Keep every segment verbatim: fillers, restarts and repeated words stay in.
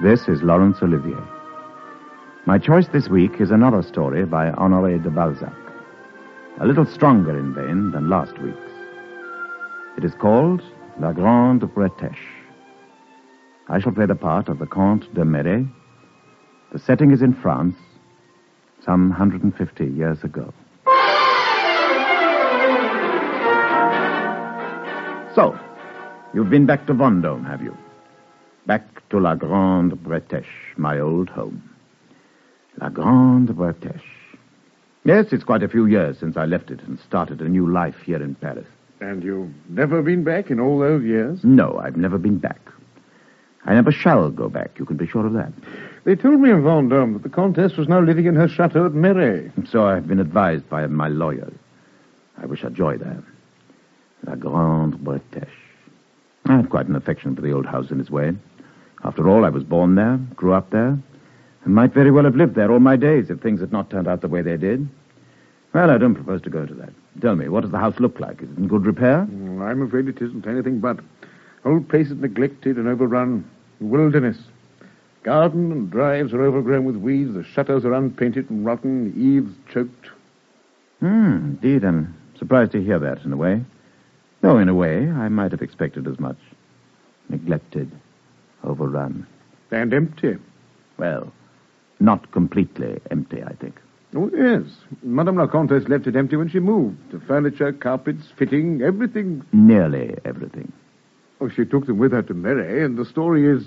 This is Laurence Olivier. My choice this week is another story by Honoré de Balzac, a little stronger in vein than last week's. It is called La Grande Bretèche. I shall play the part of the Comte de Méré. The setting is in France, some one hundred fifty years ago. So, you've been back to Vendôme, have you? Back to La Grande Bretèche, my old home. La Grande Bretèche. Yes, it's quite a few years since I left it and started a new life here in Paris. And you've never been back in all those years? No, I've never been back. I never shall go back, you can be sure of that. They told me in Vendôme that the Comtesse was now living in her chateau at Méré. So I've been advised by my lawyers. I wish her joy there. La Grande Bretèche. I have quite an affection for the old house in its way. After all, I was born there, grew up there, and might very well have lived there all my days if things had not turned out the way they did. Well, I don't propose to go to that. Tell me, what does the house look like? Is it in good repair? Mm, I'm afraid it isn't anything but. Old place is neglected and overrun. Wilderness. Garden and drives are overgrown with weeds. The shutters are unpainted and rotten. The eaves choked. Hmm, indeed, I'm surprised to hear that in a way. Though, in a way, I might have expected as much. Neglected. Overrun. And empty. Well, not completely empty, I think. Oh, yes. Madame la Comtesse left it empty when she moved. The furniture, carpets, fitting, everything. Nearly everything. Oh, she took them with her to Méré, and the story is...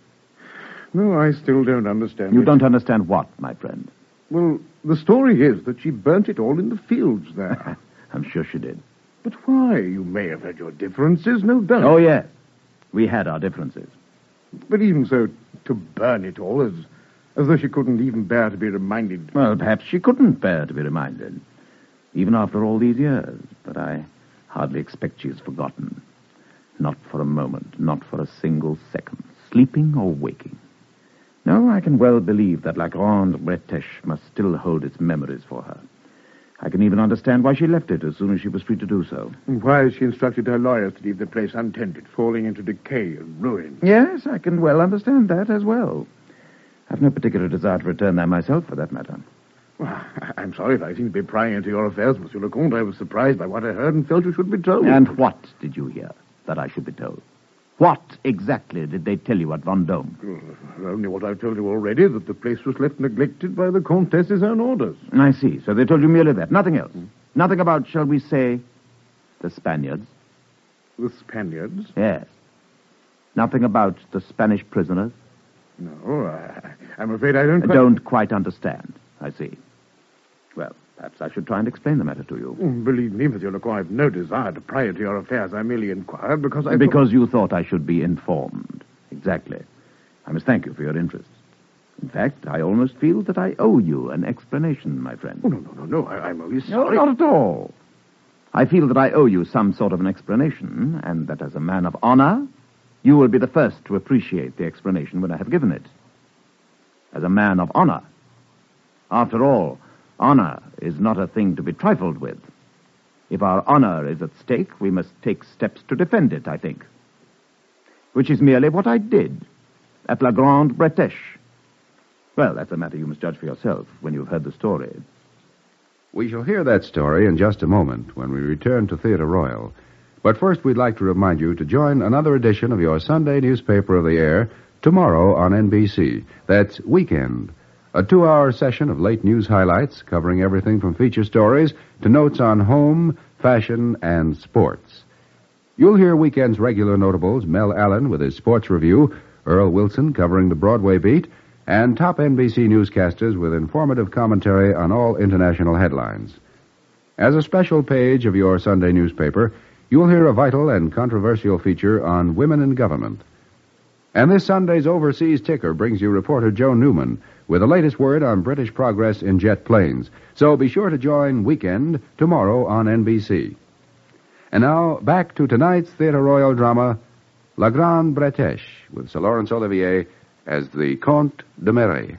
No, I still don't understand You it. don't understand what, my friend? Well, the story is that she burnt it all in the fields there. I'm sure she did. But why? You may have had your differences, no doubt. Oh, yes. We had our differences. But even so, to burn it all, as, as though she couldn't even bear to be reminded. Well, perhaps she couldn't bear to be reminded, even after all these years. But I hardly expect she has forgotten. Not for a moment, not for a single second, sleeping or waking. No, I can well believe that La Grande Bretèche must still hold its memories for her. I can even understand why she left it as soon as she was free to do so. And why she instructed her lawyers to leave the place untended, falling into decay and ruin. Yes, I can well understand that as well. I've no particular desire to return there myself, for that matter. Well, I'm sorry if I seem to be prying into your affairs, Monsieur le Comte. I was surprised by what I heard and felt you should be told. And what did you hear that I should be told? What exactly did they tell you at Vendôme? Uh, only what I've told you already, that the place was left neglected by the Comtesse's own orders. I see. So they told you merely that. Nothing else. Hmm. Nothing about, shall we say, the Spaniards? The Spaniards? Yes. Nothing about the Spanish prisoners? No, I, I'm afraid I don't... I quite... don't quite understand. I see. Well, perhaps I should try and explain the matter to you. Mm, believe me, Monsieur Lecoq, I've no desire to pry into your affairs. I merely inquired because I... Because thought... you thought I should be informed. Exactly. I must thank you for your interest. In fact, I almost feel that I owe you an explanation, my friend. Oh, no, no, no, no. I, I'm only No, sorry. not at all. I feel that I owe you some sort of an explanation, and that as a man of honor, you will be the first to appreciate the explanation when I have given it. As a man of honor. After all, honor is not a thing to be trifled with. If our honor is at stake, we must take steps to defend it, I think. Which is merely what I did at La Grande Bretèche. Well, that's a matter you must judge for yourself when you've heard the story. We shall hear that story in just a moment when we return to Theatre Royal. But first, we'd like to remind you to join another edition of your Sunday newspaper of the air tomorrow on N B C. That's Weekend. A two-hour session of late news highlights covering everything from feature stories to notes on home, fashion, and sports. You'll hear Weekend's regular notables, Mel Allen with his sports review, Earl Wilson covering the Broadway beat, and top N B C newscasters with informative commentary on all international headlines. As a special page of your Sunday newspaper, you'll hear a vital and controversial feature on women in government. And this Sunday's Overseas Ticker brings you reporter Joe Newman with the latest word on British progress in jet planes. So be sure to join Weekend tomorrow on N B C. And now, back to tonight's Theatre Royal drama, La Grande Bretèche, with Sir Laurence Olivier as the Comte de Méré.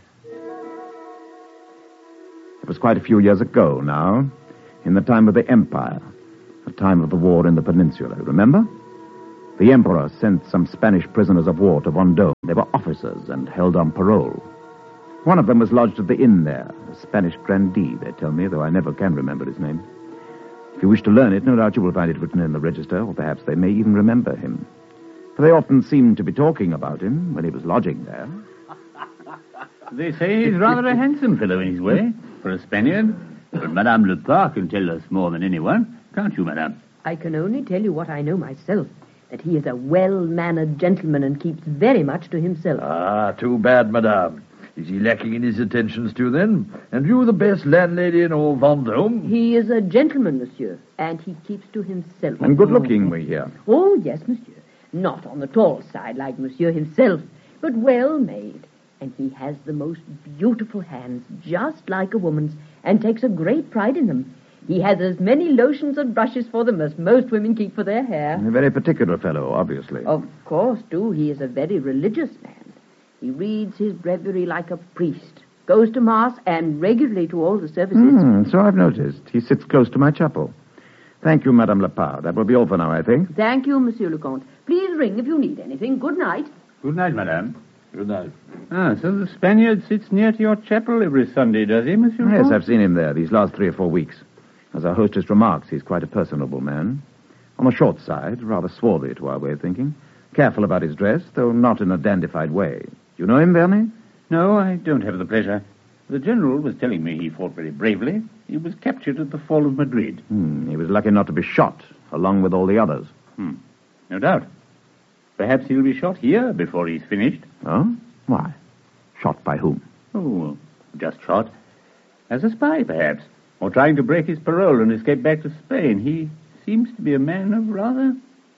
It was quite a few years ago now, in the time of the Empire, the time of the war in the peninsula, remember? The Emperor sent some Spanish prisoners of war to Vendôme. They were officers and held on parole. One of them was lodged at the inn there, a Spanish grandee, they tell me, though I never can remember his name. If you wish to learn it, no doubt you will find it written in the register, or perhaps they may even remember him. For they often seemed to be talking about him when he was lodging there. They say he's rather a handsome fellow in his way, for a Spaniard. But Madame Lepard can tell us more than anyone. Can't you, Madame? I can only tell you what I know myself, that he is a well-mannered gentleman and keeps very much to himself. Ah, too bad, Madame. Is he lacking in his attentions too, then? And you the best landlady in all Vendôme? He is a gentleman, monsieur, and he keeps to himself. And good-looking, we hear. Oh, yes, monsieur. Not on the tall side like monsieur himself, but well-made. And he has the most beautiful hands, just like a woman's, and takes a great pride in them. He has as many lotions and brushes for them as most women keep for their hair. A very particular fellow, obviously. Of course, too, he is a very religious man. He reads his breviary like a priest, goes to Mass, and regularly to all the services. Mm, so I've noticed. He sits close to my chapel. Thank you, Madame Lepard. That will be all for now, I think. Thank you, Monsieur le Comte. Please ring if you need anything. Good night. Good night, Madame. Good night. Ah, so the Spaniard sits near to your chapel every Sunday, does he, Monsieur? Yes, Comte? I've seen him there these last three or four weeks. As our hostess remarks, he's quite a personable man. On the short side, rather swarthy to our way of thinking. Careful about his dress, though not in a dandified way. Do you know him, Vernet? No, I don't have the pleasure. The general was telling me he fought very bravely. He was captured at the fall of Madrid. Hmm, he was lucky not to be shot, along with all the others. Hmm. No doubt. Perhaps he'll be shot here before he's finished. Oh? Why? Shot by whom? Oh, just shot. As a spy, perhaps. Or trying to break his parole and escape back to Spain. He seems to be a man of rather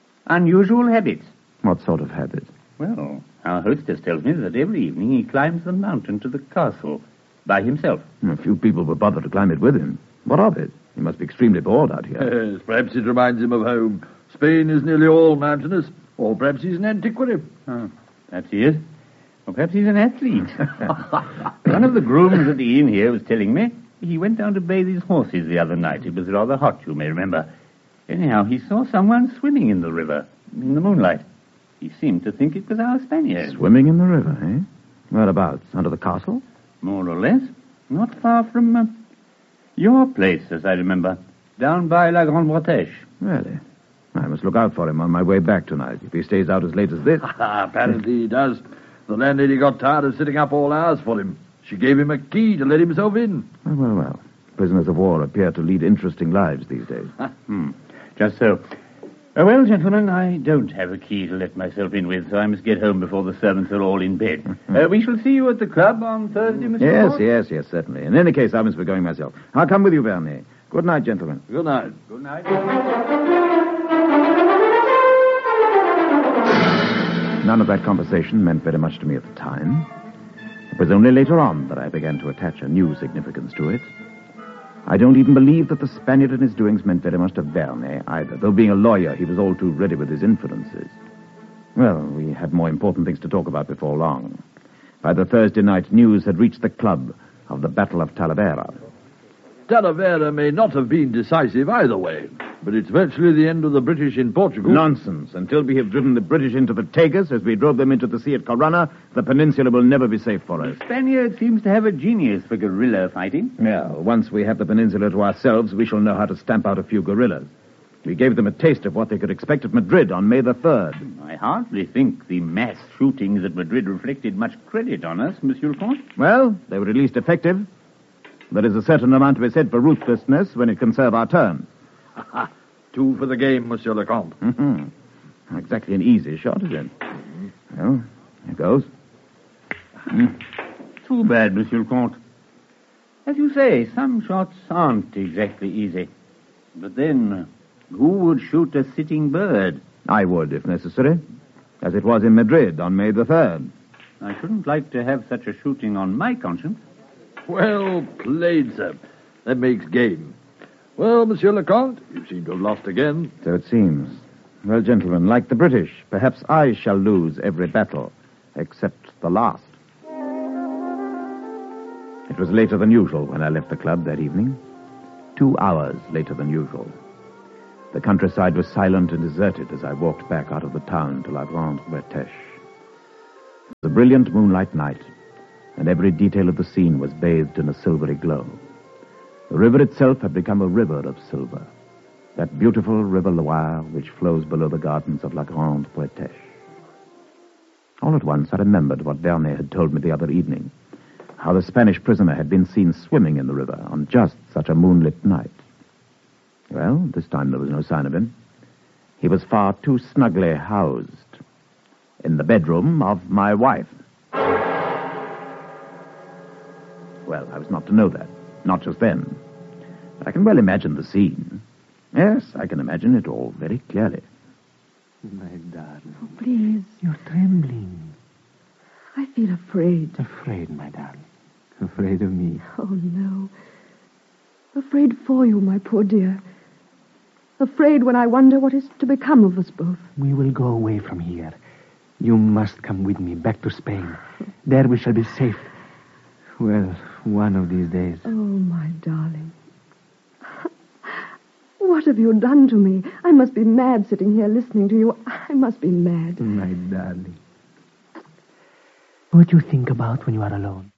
unusual habits. What sort of habit? Well, our hostess tells me that every evening he climbs the mountain to the castle by himself. A few people would bother to climb it with him. What of it? He must be extremely bored out here. Yes, perhaps it reminds him of home. Spain is nearly all mountainous. Or perhaps he's an antiquary. Oh, perhaps he is. Or perhaps he's an athlete. One of the grooms at the inn here was telling me he went down to bathe his horses the other night. It was rather hot, you may remember. Anyhow, he saw someone swimming in the river in the moonlight. He seemed to think it was our Spaniard. Swimming in the river, eh? Whereabouts? Under the castle? More or less. Not far from uh, your place, as I remember. Down by La Grande Bretèche. Really? I must look out for him on my way back tonight, if he stays out as late as this. Apparently he does. The landlady got tired of sitting up all hours for him. She gave him a key to let himself in. Well, well, well. Prisoners of war appear to lead interesting lives these days. Hmm. Just so. Uh, well, gentlemen, I don't have a key to let myself in with, so I must get home before the servants are all in bed. uh, we shall see you at the club on Thursday, Mister Yes, Ford? yes, yes, certainly. In any case, I must be going myself. I'll come with you, Vernet. Good night, gentlemen. Good night. Good night. None of that conversation meant very much to me at the time. It was only later on that I began to attach a new significance to it. I don't even believe that the Spaniard and his doings meant very much to Vernet either, though being a lawyer, he was all too ready with his inferences. Well, we had more important things to talk about before long. By the Thursday night, news had reached the club of the Battle of Talavera. Talavera may not have been decisive either way, but it's virtually the end of the British in Portugal. Nonsense. Until we have driven the British into the Tagus, as we drove them into the sea at Corunna, the peninsula will never be safe for us. The Spaniard seems to have a genius for guerrilla fighting. Well, once we have the peninsula to ourselves, we shall know how to stamp out a few guerrillas. We gave them a taste of what they could expect at Madrid on May the third. I hardly think the mass shootings at Madrid reflected much credit on us, Monsieur le Comte. Well, they were at least effective. There is a certain amount to be said for ruthlessness when it can serve our turn. Two for the game, Monsieur le Comte. Mm-hmm. Not exactly an easy shot, is it? Mm-hmm. Well, here goes. Mm. Too bad, Monsieur le Comte. As you say, some shots aren't exactly easy. But then, who would shoot a sitting bird? I would, if necessary. As it was in Madrid on May the third. I shouldn't like to have such a shooting on my conscience. Well played, sir. That makes game. Well, Monsieur le Comte, you seem to have lost again. So it seems. Well, gentlemen, like the British, perhaps I shall lose every battle, except the last. It was later than usual when I left the club that evening. Two hours later than usual. The countryside was silent and deserted as I walked back out of the town to La Grande Bretèche. It was a brilliant moonlight night, and every detail of the scene was bathed in a silvery glow. The river itself had become a river of silver, that beautiful river Loire which flows below the gardens of La Grande Bretèche. All at once I remembered what Vernet had told me the other evening, how the Spanish prisoner had been seen swimming in the river on just such a moonlit night. Well, this time there was no sign of him. He was far too snugly housed in the bedroom of my wife. Well, I was not to know that, not just then. But I can well imagine the scene. Yes, I can imagine it all very clearly. My darling. Oh, please. You're trembling. I feel afraid. Afraid, my darling. Afraid of me. Oh, no. Afraid for you, my poor dear. Afraid when I wonder what is to become of us both. We will go away from here. You must come with me back to Spain. There we shall be safe. Well, one of these days. Oh, my darling. What have you done to me? I must be mad sitting here listening to you. I must be mad. My darling. What do you think about when you are alone?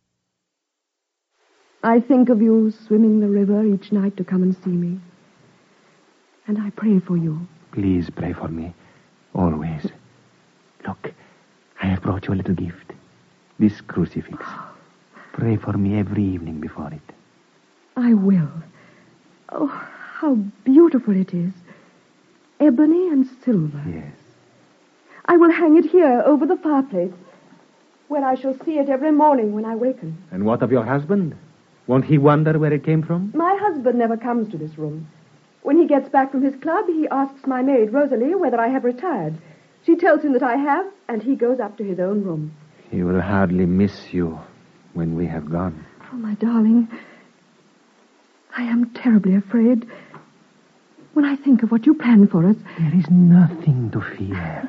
I think of you swimming the river each night to come and see me. And I pray for you. Please pray for me. Always. Look, I have brought you a little gift. This crucifix. Pray for me every evening before it. I will. Oh, how beautiful it is. Ebony and silver. Yes. I will hang it here over the fireplace, where I shall see it every morning when I waken. And what of your husband? Won't he wonder where it came from? My husband never comes to this room. When he gets back from his club, he asks my maid, Rosalie, whether I have retired. She tells him that I have, and he goes up to his own room. He will hardly miss you when we have gone. Oh, my darling, I am terribly afraid. When I think of what you planned for us... There is nothing to fear.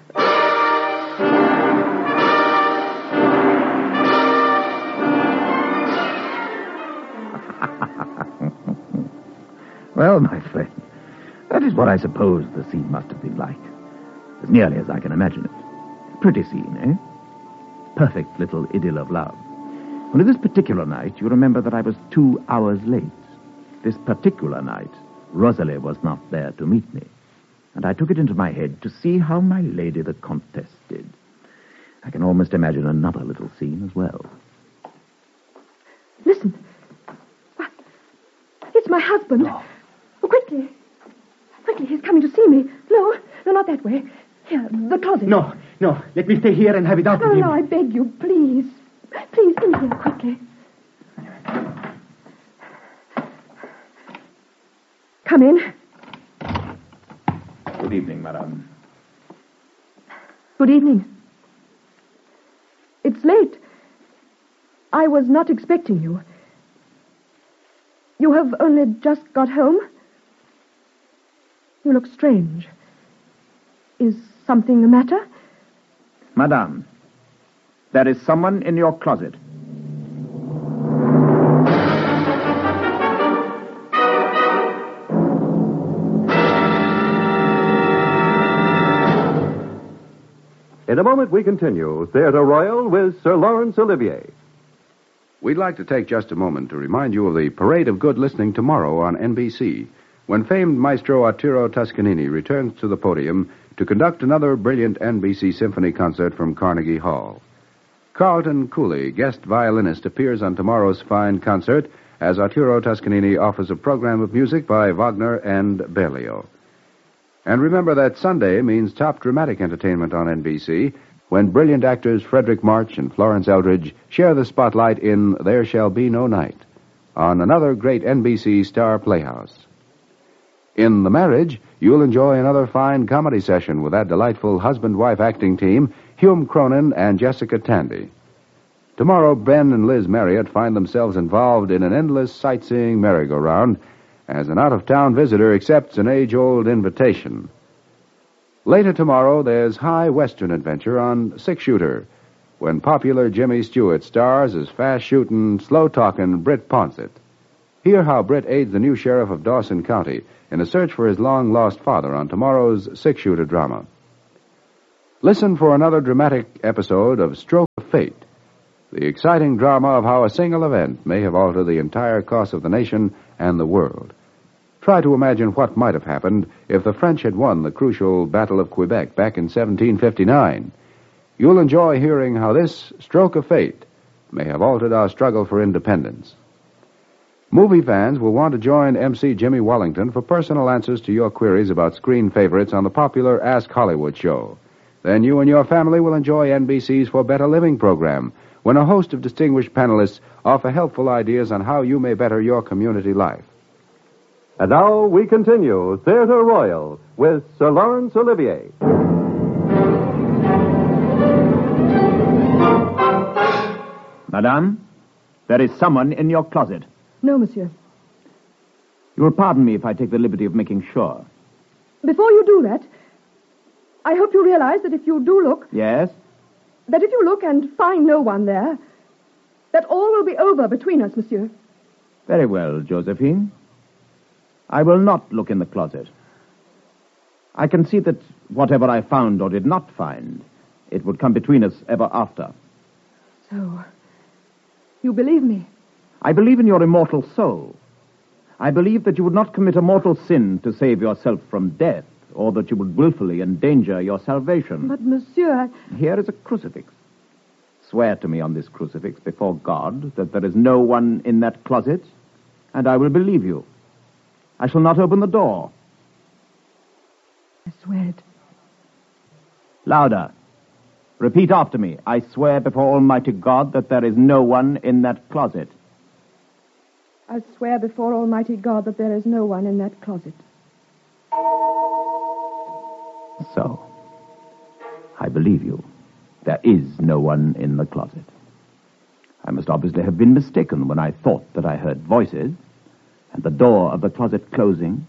Well, my friend, that is what I suppose the scene must have been like. As nearly as I can imagine it. Pretty scene, eh? Perfect little idyll of love. Only this particular night, you remember that I was two hours late. This particular night, Rosalie was not there to meet me. And I took it into my head to see how my lady the Comtesse did. I can almost imagine another little scene as well. Listen. What? It's my husband. No. Oh, quickly. Quickly, he's coming to see me. No, no, not that way. Here, the closet. No, no. Let me stay here and have it out No, with him. no, I beg you, please. Please, in here, quickly. Come in. Good evening, madame. Good evening. It's late. I was not expecting you. You have only just got home? You look strange. Is something the matter? Madame, there is someone in your closet. In a moment, we continue Theatre Royal with Sir Laurence Olivier. We'd like to take just a moment to remind you of the Parade of Good Listening tomorrow on N B C, when famed maestro Arturo Toscanini returns to the podium to conduct another brilliant N B C symphony concert from Carnegie Hall. Carlton Cooley, guest violinist, appears on tomorrow's fine concert as Arturo Toscanini offers a program of music by Wagner and Berlioz. And remember that Sunday means top dramatic entertainment on N B C, when brilliant actors Frederick March and Florence Eldridge share the spotlight in There Shall Be No Night, on another great N B C star playhouse. In The Marriage, you'll enjoy another fine comedy session with that delightful husband-wife acting team, Hume Cronin and Jessica Tandy. Tomorrow, Ben and Liz Marriott find themselves involved in an endless sightseeing merry-go-round as an out-of-town visitor accepts an age-old invitation. Later tomorrow, there's high western adventure on Six Shooter, when popular Jimmy Stewart stars as fast-shooting, slow-talking Britt Ponsett. Hear how Britt aids the new sheriff of Dawson County in a search for his long-lost father on tomorrow's six-shooter drama. Listen for another dramatic episode of Stroke of Fate, the exciting drama of how a single event may have altered the entire course of the nation and the world. Try to imagine what might have happened if the French had won the crucial Battle of Quebec back in seventeen fifty-nine. You'll enjoy hearing how this stroke of fate may have altered our struggle for independence. Movie fans will want to join M C Jimmy Wellington for personal answers to your queries about screen favorites on the popular Ask Hollywood show. Then you and your family will enjoy N B C's For Better Living program, when a host of distinguished panelists offer helpful ideas on how you may better your community life. And now we continue Theatre Royal with Sir Laurence Olivier. Madame, there is someone in your closet. No, monsieur. You will pardon me if I take the liberty of making sure. Before you do that, I hope you realize that if you do look... Yes? That if you look and find no one there, that all will be over between us, monsieur. Very well, Josephine. I will not look in the closet. I can see that whatever I found or did not find, it would come between us ever after. So, you believe me? I believe in your immortal soul. I believe that you would not commit a mortal sin to save yourself from death, or that you would willfully endanger your salvation. But, monsieur, I... Here is a crucifix. Swear to me on this crucifix before God that there is no one in that closet, and I will believe you. I shall not open the door. I swear it. Louder. Repeat after me. I swear before Almighty God that there is no one in that closet. I swear before Almighty God that there is no one in that closet. So, I believe you. There is no one in the closet. I must obviously have been mistaken when I thought that I heard voices and the door of the closet closing.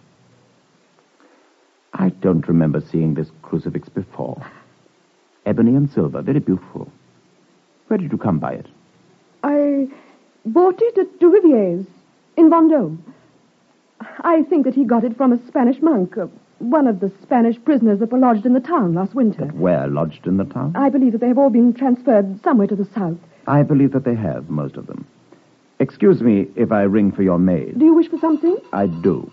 I don't remember seeing this crucifix before. Ebony and silver, very beautiful. Where did you come by it? I bought it at Duvivier's in Vendôme. I think that he got it from a Spanish monk, uh, one of the Spanish prisoners that were lodged in the town last winter. But where lodged in the town? I believe that they have all been transferred somewhere to the south. I believe that they have, most of them. Excuse me if I ring for your maid. Do you wish for something? I do.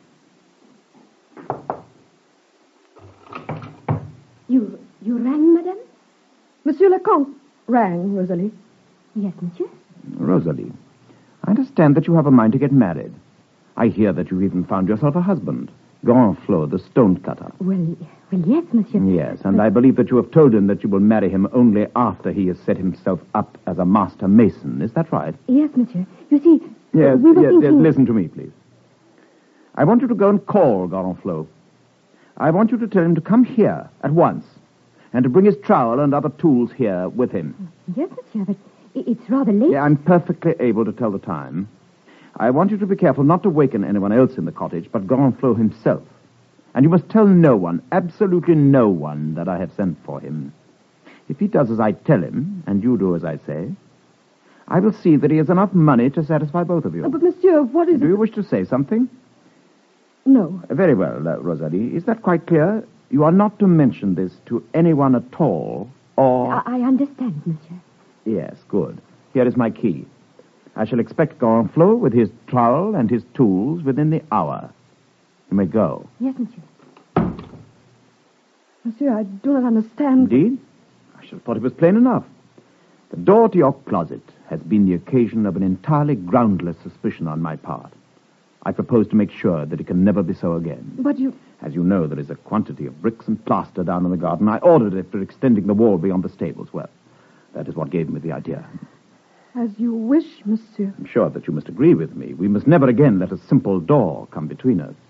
You you rang, madame? Monsieur Lecomte rang, Rosalie. Yes, monsieur. Rosalie, I understand that you have a mind to get married. I hear that you even found yourself a husband, Gorenflot, the stone-cutter. Well, well, yes, monsieur. Yes, and I believe that you have told him that you will marry him only after he has set himself up as a master mason. Is that right? Yes, monsieur. You see, Yes, we were yes, thinking... yes, listen to me, please. I want you to go and call Gorenflot. I want you to tell him to come here at once and to bring his trowel and other tools here with him. Yes, monsieur, but i- it's rather late. Yeah, I'm perfectly able to tell the time. I want you to be careful not to waken anyone else in the cottage but Gorenflot himself. And you must tell no one, absolutely no one, that I have sent for him. If he does as I tell him, and you do as I say, I will see that he has enough money to satisfy both of you. Oh, but, monsieur, what is Do it? you wish to say something? No. Very well, uh, Rosalie. Is that quite clear? You are not to mention this to anyone at all, or... I, I understand, monsieur. Yes, good. Here is my key. I shall expect Gorenflot with his trowel and his tools within the hour. You may go. Yes, monsieur. Monsieur, I do not understand. Indeed? I should have thought it was plain enough. The door to your closet has been the occasion of an entirely groundless suspicion on my part. I propose to make sure that it can never be so again. But you... As you know, there is a quantity of bricks and plaster down in the garden. I ordered it for extending the wall beyond the stables. Well, that is what gave me the idea. As you wish, monsieur. I'm sure that you must agree with me. We must never again let a simple door come between us.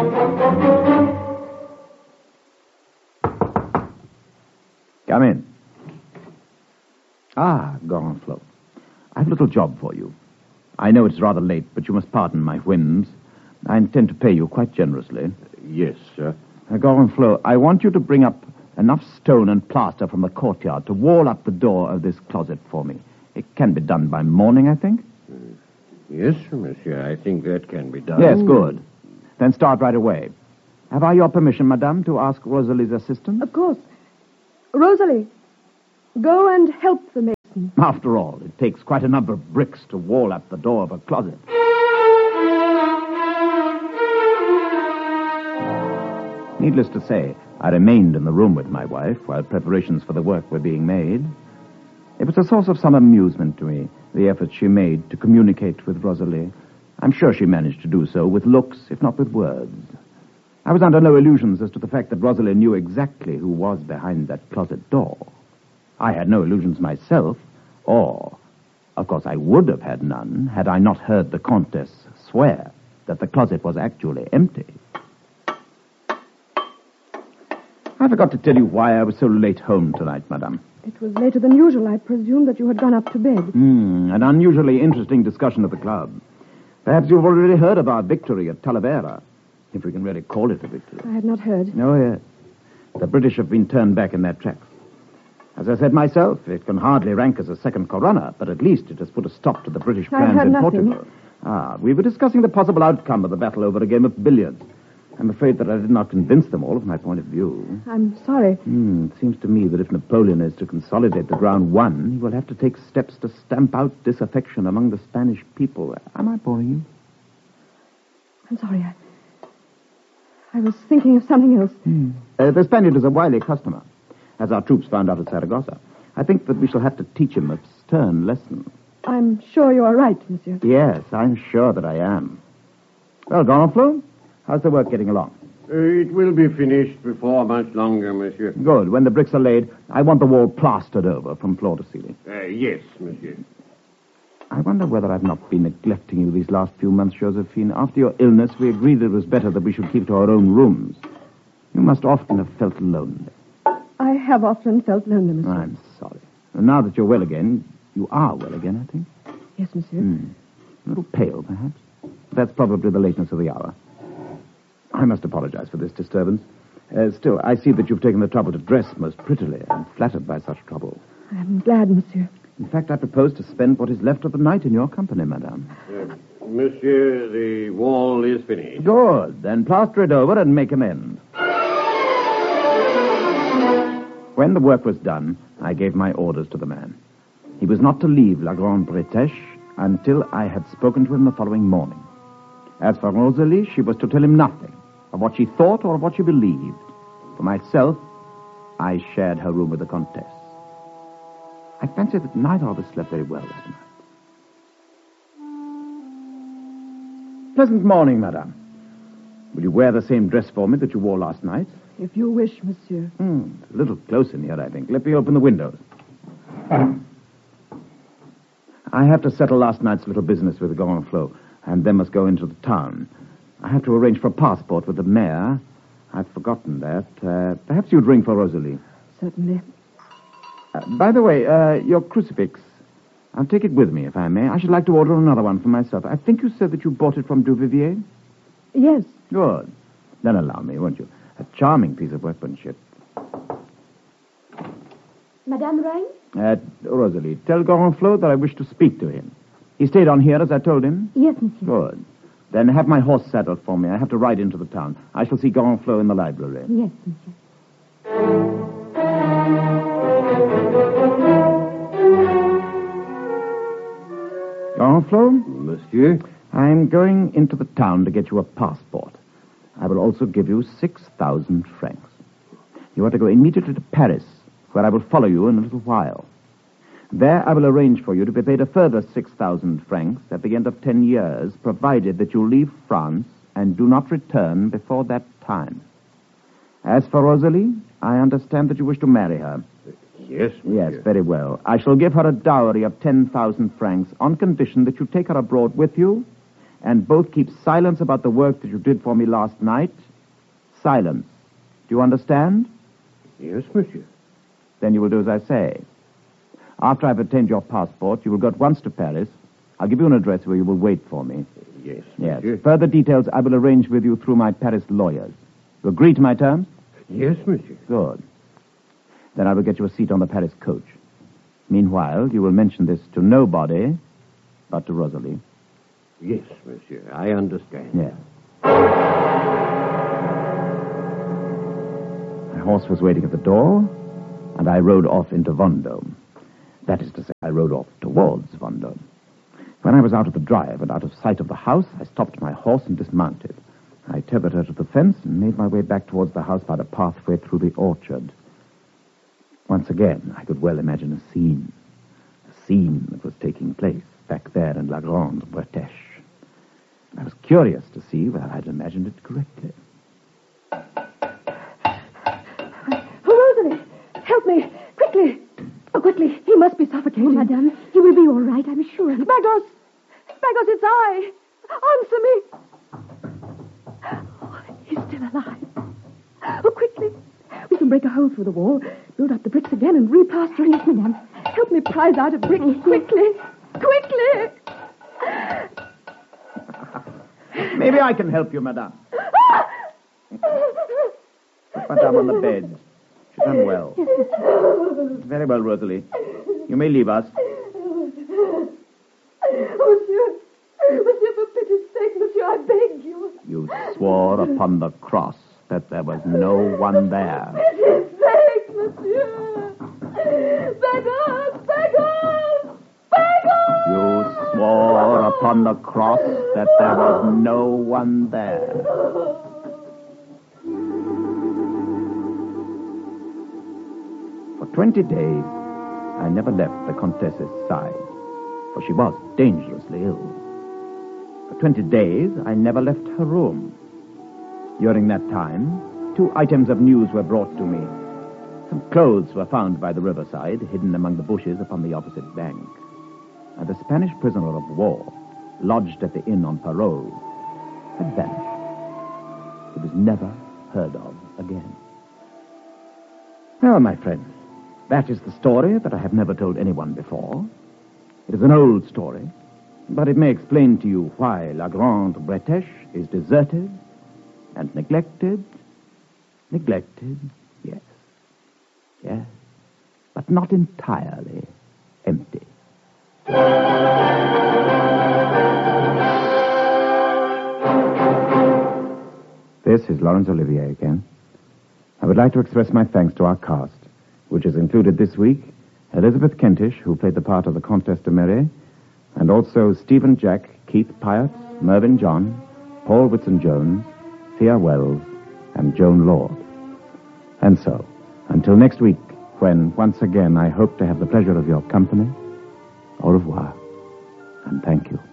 Come in. Ah, Gorenflot. I've a little job for you. I know it's rather late, but you must pardon my whims. I intend to pay you quite generously. Yes, sir. Uh, Gorenflot, I want you to bring up enough stone and plaster from the courtyard to wall up the door of this closet for me. It can be done by morning, I think. Yes, monsieur, I think that can be done. Yes, good. Then start right away. Have I your permission, madame, to ask Rosalie's assistance? Of course. Rosalie, go and help the mason. After all, it takes quite a number of bricks to wall up the door of a closet. Needless to say, I remained in the room with my wife while preparations for the work were being made. It was a source of some amusement to me, the effort she made to communicate with Rosalie. I'm sure she managed to do so with looks, if not with words. I was under no illusions as to the fact that Rosalie knew exactly who was behind that closet door. I had no illusions myself, or, of course, I would have had none had I not heard the Countess swear that the closet was actually empty. I forgot to tell you why I was so late home tonight, madame. It was later than usual. I presumed that you had gone up to bed. Hmm, an unusually interesting discussion at the club. Perhaps you've already heard of our victory at Talavera, if we can really call it a victory. I had not heard. Oh, yes. The British have been turned back in their tracks. As I said myself, it can hardly rank as a second Corona, but at least it has put a stop to the British I plans heard in nothing. Portugal. Ah, we were discussing the possible outcome of the battle over a game of billiards. I'm afraid that I did not convince them all of my point of view. I'm sorry. Hmm, it seems to me that if Napoleon is to consolidate the ground won, he will have to take steps to stamp out disaffection among the Spanish people. Am I boring you? I'm sorry. I, I was thinking of something else. Hmm. Uh, the Spaniard is a wily customer, as our troops found out at Saragossa. I think that we shall have to teach him a stern lesson. I'm sure you are right, monsieur. Yes, I'm sure that I am. Well, Gonflo, how's the work getting along? Uh, it will be finished before much longer, monsieur. Good. When the bricks are laid, I want the wall plastered over from floor to ceiling. Uh, yes, monsieur. I wonder whether I've not been neglecting you these last few months, Josephine. After your illness, we agreed that it was better that we should keep to our own rooms. You must often have felt lonely. I have often felt lonely, monsieur. I'm sorry. And now that you're well again, you are well again, I think. Yes, monsieur. Hmm. A little pale, perhaps. That's probably the lateness of the hour. I must apologize for this disturbance. Uh, still, I see that you've taken the trouble to dress most prettily. I'm flattered by such trouble. I'm glad, monsieur. In fact, I propose to spend what is left of the night in your company, madame. Uh, monsieur, the wall is finished. Good. Then plaster it over and make an end. When the work was done, I gave my orders to the man. He was not to leave La Grande Bretèche until I had spoken to him the following morning. As for Rosalie, she was to tell him nothing of what she thought or of what she believed. For myself, I shared her room with the Countess. I fancy that neither of us slept very well that night. Pleasant morning, madame. Will you wear the same dress for me that you wore last night? If you wish, monsieur. Hmm, it's a little close in here, I think. Let me open the windows. I have to settle last night's little business with the Gonflo, and then must go into the town. I have to arrange for a passport with the mayor. I'd forgotten that. Uh, perhaps you'd ring for Rosalie. Certainly. Uh, by the way, uh, your crucifix. I'll take it with me, if I may. I should like to order another one for myself. I think you said that you bought it from Duvivier? Yes. Good. Then allow me, won't you? A charming piece of workmanship. Madame rang? Uh, Rosalie, tell Gonflo that I wish to speak to him. He stayed on here, as I told him? Yes, monsieur. Good. Then have my horse saddled for me. I have to ride into the town. I shall see Gonflo in the library. Yes, monsieur. Gonflo? Monsieur? I'm going into the town to get you a passport. I will also give you six thousand francs. You are to go immediately to Paris, where I will follow you in a little while. There I will arrange for you to be paid a further six thousand francs at the end of ten years, provided that you leave France and do not return before that time. As for Rosalie, I understand that you wish to marry her. Yes, monsieur. Yes, very well. I shall give her a dowry of ten thousand francs on condition that you take her abroad with you and both keep silence about the work that you did for me last night. Silence. Do you understand? Yes, monsieur. Then you will do as I say. After I've obtained your passport, you will go at once to Paris. I'll give you an address where you will wait for me. Yes, Yes. monsieur. Further details I will arrange with you through my Paris lawyers. You agree to my terms? Yes, monsieur. Good. Then I will get you a seat on the Paris coach. Meanwhile, you will mention this to nobody but to Rosalie. Yes, monsieur, I understand. Yes. My horse was waiting at the door, and I rode off into Vendôme. That is to say, I rode off towards Vendôme. When I was out of the drive and out of sight of the house, I stopped my horse and dismounted. I tethered her to the fence and made my way back towards the house by the pathway through the orchard. Once again, I could well imagine a scene. A scene that was taking place back there in La Grande Bretèche. I was curious to see whether I'd imagined it correctly. Rosalie, help me, quickly. Oh, quickly. He must be suffocating. Oh, madame, he will be all right, I'm sure. Bagos! Bagos, it's I! Answer me! Oh, he's still alive. Oh, quickly. We can break a hole through the wall, build up the bricks again, and replaster it. Yes, madame. Help me prize out a brick. Quickly! Quickly! Maybe I can help you, madame. Put madame on the bed. She's unwell. Very well, Rosalie. You may leave us. Monsieur, monsieur, for pity's sake, monsieur, I beg you. You swore upon the cross that there was no one there. For pity's sake, monsieur. Beggars, beggars, beggars! You swore upon the cross that there was no one there. For twenty days, I never left the Comtesse's side, for she was dangerously ill. For twenty days, I never left her room. During that time, two items of news were brought to me. Some clothes were found by the riverside, hidden among the bushes upon the opposite bank. And a Spanish prisoner of war, lodged at the inn on parole, had vanished. He was never heard of again. Well, my friend, that is the story that I have never told anyone before. It is an old story, but it may explain to you why La Grande Bretèche is deserted and neglected. Neglected, yes. Yes, but not entirely empty. This is Laurence Olivier again. I would like to express my thanks to our cast, which has included this week Elizabeth Kentish, who played the part of the Comtesse de Méré, and also Stephen Jack, Keith Pyatt, Mervyn John, Paul Whitson-Jones, Thea Wells, and Joan Lord. And so, until next week, when once again I hope to have the pleasure of your company, au revoir, and thank you.